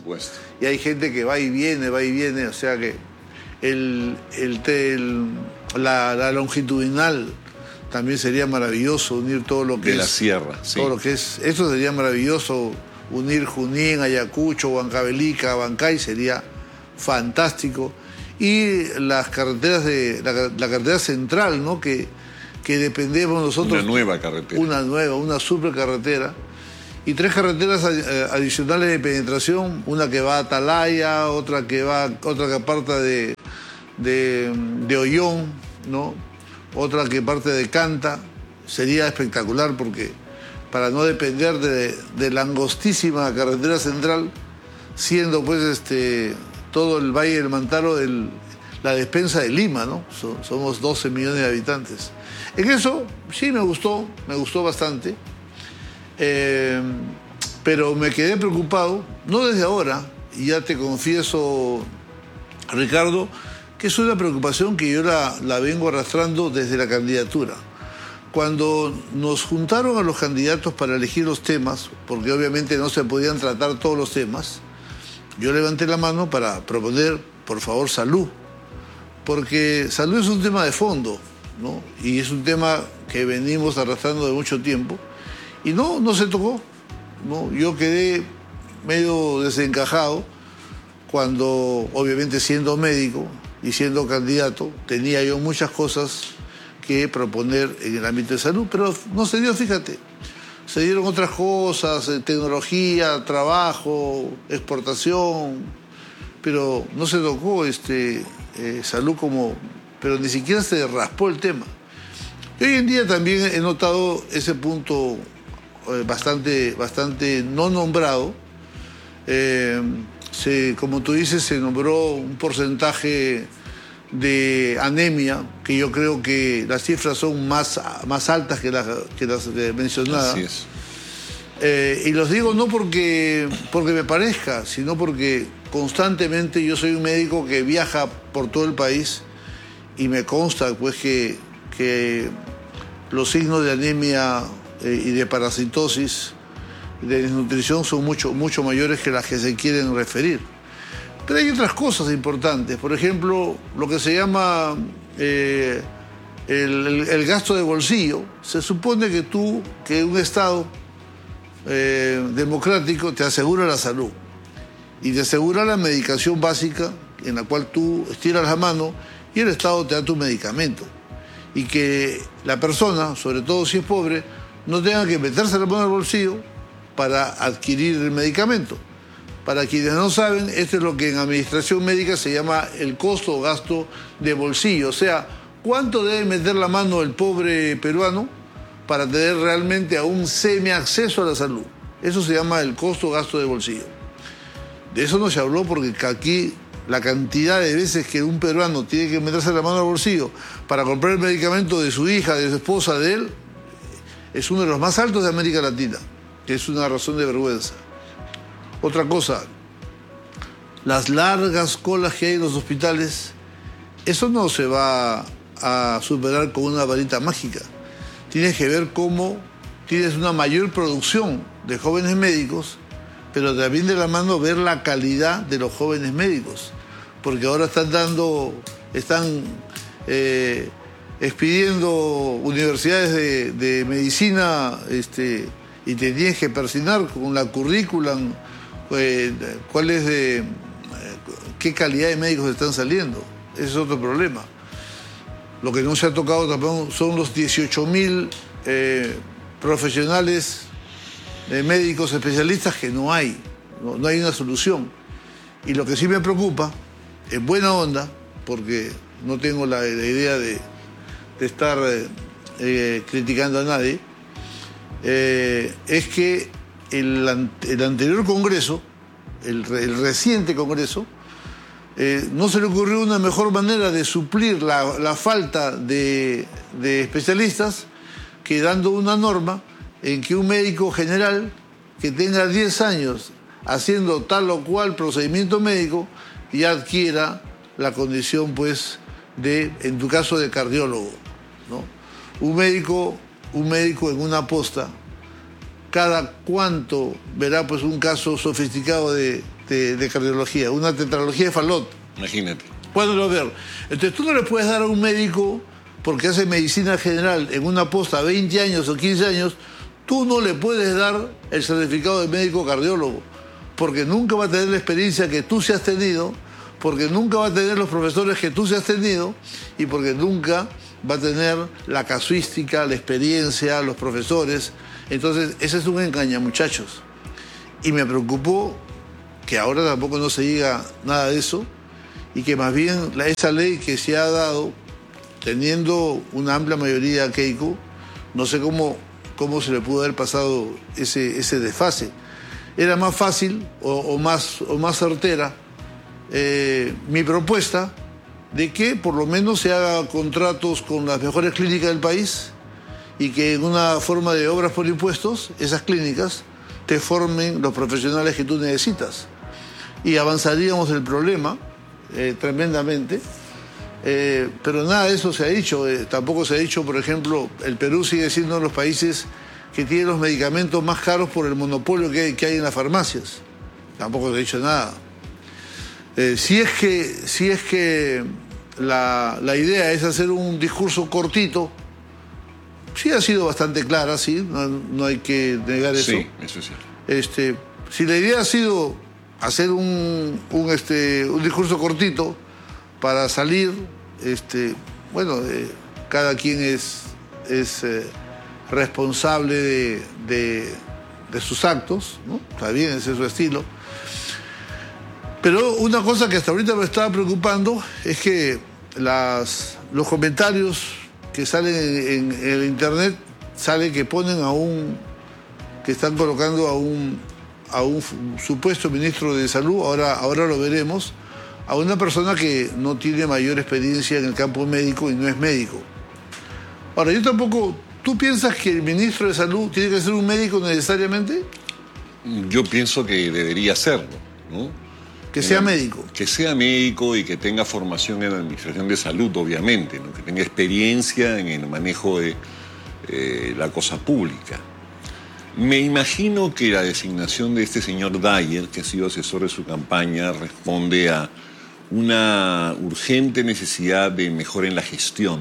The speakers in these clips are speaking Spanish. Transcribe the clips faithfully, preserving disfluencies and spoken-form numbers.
supuesto. Y hay gente que va y viene, va y viene, o sea que el, el, el, la, la longitudinal también sería maravilloso, unir todo lo que de es... la sierra, sí. Todo lo que es... Esto sería maravilloso, unir Junín, Ayacucho, Huancavelica, Bancay, sería fantástico. Y las carreteras de... La, la carretera central, ¿no? Que, que dependemos nosotros... Una nueva carretera. Una nueva, una supercarretera. Y tres carreteras adicionales de penetración, una que va a Atalaya, otra que va, otra que aparta de, de, de Ollón, ¿no? Otra que parte de Canta. Sería espectacular porque para no depender de, de la angostísima carretera central, siendo pues este todo el Valle del Mantaro el, la despensa de Lima, ¿no? So, somos doce millones de habitantes. En eso sí me gustó, me gustó bastante. Eh, pero me quedé preocupado, no desde ahora, y ya te confieso, Ricardo, que es una preocupación que yo la, la vengo arrastrando desde la candidatura. Cuando nos juntaron a los candidatos para elegir los temas, porque obviamente no se podían tratar todos los temas, yo levanté la mano para proponer, por favor, salud, porque salud es un tema de fondo, ¿no? Y es un tema que venimos arrastrando de mucho tiempo. Y no, no se tocó, ¿no? Yo quedé medio desencajado cuando, obviamente siendo médico y siendo candidato, tenía yo muchas cosas que proponer en el ámbito de salud, pero no se dio, fíjate. Se dieron otras cosas, tecnología, trabajo, exportación, pero no se tocó este, eh, salud como... Pero ni siquiera se raspó el tema. Y hoy en día también he notado ese punto... Bastante, bastante no nombrado. Eh, se, como tú dices, se nombró un porcentaje de anemia, que yo creo que las cifras son más, más altas que las, que las mencionadas. Así es. Eh, y los digo no porque, porque me parezca, sino porque constantemente yo soy un médico que viaja por todo el país y me consta pues que, que los signos de anemia y de parasitosis, de desnutrición son mucho, mucho mayores que las que se quieren referir. Pero hay otras cosas importantes, por ejemplo, lo que se llama eh, el, el, el gasto de bolsillo. Se supone que tú, que un Estado eh, democrático te asegura la salud y te asegura la medicación básica en la cual tú estiras la mano y el Estado te da tu medicamento. Y que la persona, sobre todo si es pobre, no tenga que meterse la mano al bolsillo para adquirir el medicamento. Para quienes no saben, esto es lo que en administración médica se llama el costo o gasto de bolsillo. O sea, ¿cuánto debe meter la mano el pobre peruano para tener realmente a un semi-acceso a la salud? Eso se llama el costo o gasto de bolsillo. De eso no se habló porque aquí la cantidad de veces que un peruano tiene que meterse la mano al bolsillo para comprar el medicamento de su hija, de su esposa, de él, es uno de los más altos de América Latina, que es una razón de vergüenza. Otra cosa, las largas colas que hay en los hospitales, eso no se va a superar con una varita mágica. Tienes que ver cómo tienes una mayor producción de jóvenes médicos, pero también de la mano ver la calidad de los jóvenes médicos, porque ahora están dando, están... Eh, expidiendo universidades de, de medicina este, y te tienes que persignar con la currícula, eh, cuál es de, eh, qué calidad de médicos están saliendo. Ese es otro problema. Lo que no se ha tocado tampoco son los dieciocho mil eh, profesionales, eh, médicos especialistas que no hay, no, no hay una solución. Y lo que sí me preocupa, en buena onda, porque no tengo la, la idea de de estar eh, eh, criticando a nadie, eh, es que el, el anterior Congreso, el, el reciente Congreso, eh, no se le ocurrió una mejor manera de suplir la, la falta de, de especialistas que dando una norma en que un médico general que tenga diez años haciendo tal o cual procedimiento médico ya adquiera la condición, pues, de, en tu caso, de cardiólogo, ¿no? Un médico, un médico en una posta cada cuánto verá pues un caso sofisticado de, de, de cardiología, una tetralogía de Fallot. Imagínate. ¿Cuándo lo ver? Entonces tú no le puedes dar a un médico, porque hace medicina general en una posta veinte años o quince años, tú no le puedes dar el certificado de médico cardiólogo, porque nunca va a tener la experiencia que tú se has tenido, porque nunca va a tener los profesores que tú se has tenido y porque nunca va a tener la casuística, la experiencia, los profesores. Entonces, ese es un engaña, muchachos. Y me preocupó que ahora tampoco no se diga nada de eso y que más bien la, esa ley que se ha dado, teniendo una amplia mayoría Keiko, no sé cómo, cómo se le pudo haber pasado ese, ese desfase. Era más fácil o, o, más, o más certera eh, mi propuesta de que por lo menos se haga contratos con las mejores clínicas del país y que en una forma de obras por impuestos, esas clínicas te formen los profesionales que tú necesitas. Y avanzaríamos el problema eh, tremendamente. Eh, pero nada de eso se ha dicho. Eh, tampoco se ha dicho, por ejemplo, el Perú sigue siendo uno de los países que tiene los medicamentos más caros por el monopolio que hay, que hay en las farmacias. Tampoco se ha dicho nada. Eh, si es que, si es que la, la idea es hacer un discurso cortito, sí ha sido bastante clara, sí, no, no hay que negar eso. Sí, eso es cierto. Este, si la idea ha sido hacer un, un, este, un discurso cortito para salir, este, bueno, eh, cada quien es, es eh, responsable de, de, de sus actos, ¿no? Está bien, ese es su estilo. Pero una cosa que hasta ahorita me estaba preocupando es que las, los comentarios que salen en, en el internet sale que ponen a un, que están colocando a un, a un supuesto ministro de salud, ahora, ahora lo veremos, a una persona que no tiene mayor experiencia en el campo médico y no es médico. Ahora, yo tampoco, ¿tú piensas que el ministro de salud tiene que ser un médico necesariamente? Yo pienso que debería serlo, ¿no? Que sea médico. Que sea médico y que tenga formación en la administración de salud, obviamente, ¿no? Que tenga experiencia en el manejo de eh, la cosa pública. Me imagino que la designación de este señor Dyer, que ha sido asesor de su campaña, responde a una urgente necesidad de mejora en la gestión.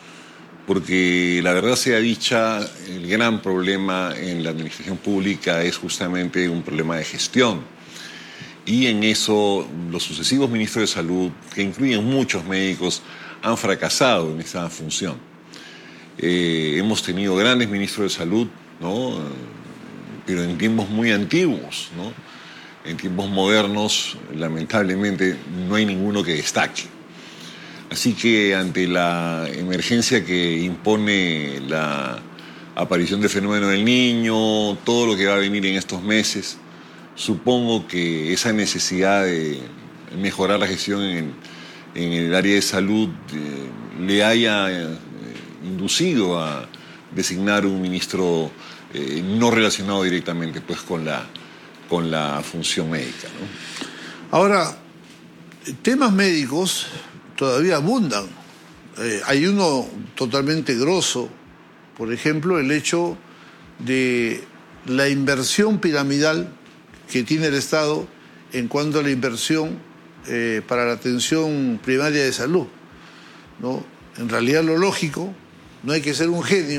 Porque la verdad sea dicha, el gran problema en la administración pública es justamente un problema de gestión. Y en eso los sucesivos ministros de salud, que incluyen muchos médicos, han fracasado en esa función. Eh, hemos tenido grandes ministros de salud, ¿no? Pero en tiempos muy antiguos, ¿no? En tiempos modernos, lamentablemente, no hay ninguno que destaque. Así que ante la emergencia que impone la aparición del fenómeno del Niño, todo lo que va a venir en estos meses, supongo que esa necesidad de mejorar la gestión en, en el área de salud eh, le haya eh, inducido a designar un ministro eh, no relacionado directamente pues, con, la, con la función médica, ¿no? Ahora, temas médicos todavía abundan. Eh, hay uno totalmente grosso, por ejemplo, el hecho de la inversión piramidal que tiene el Estado en cuanto a la inversión eh, para la atención primaria de salud, ¿no? En realidad lo lógico, no hay que ser un genio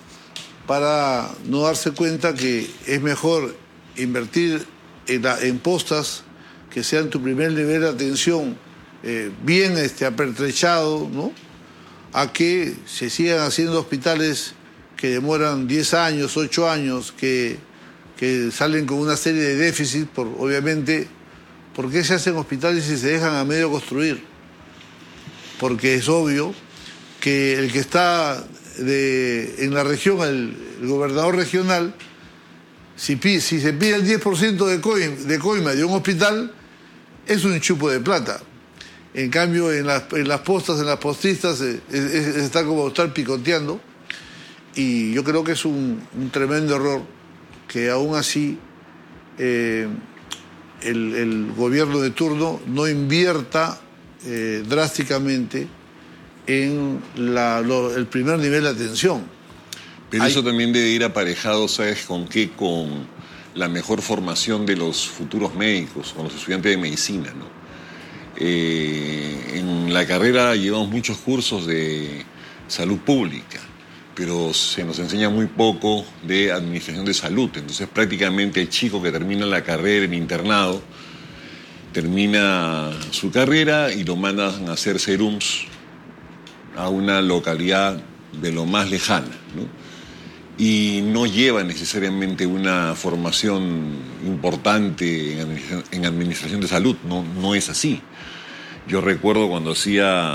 para no darse cuenta que es mejor invertir en, la, en postas que sean tu primer nivel de atención eh, bien este, apertrechado, ¿no? A que se sigan haciendo hospitales que demoran diez años, ocho años, que que salen con una serie de déficits, por, obviamente, ¿por qué se hacen hospitales y se dejan a medio construir? Porque es obvio que el que está de, en la región, el, el gobernador regional, si, si se pide el diez por ciento de, coima, de coima de un hospital, es un chupo de plata. En cambio, en las, en las postas, en las postistas, es, es, es, está como estar picoteando, y yo creo que es un, un tremendo error que aún así eh, el, el gobierno de turno no invierta eh, drásticamente en la, lo, el primer nivel de atención. Pero hay... eso también debe ir aparejado, ¿sabes con qué? Con la mejor formación de los futuros médicos, con los estudiantes de medicina, ¿no? Eh, en la carrera llevamos muchos cursos de salud pública, pero se nos enseña muy poco de administración de salud. Entonces prácticamente el chico que termina la carrera en internado, termina su carrera y lo mandan a hacer serums a una localidad de lo más lejana, ¿no? Y no lleva necesariamente una formación importante en administración, en administración de salud, no, no es así. Yo recuerdo cuando hacía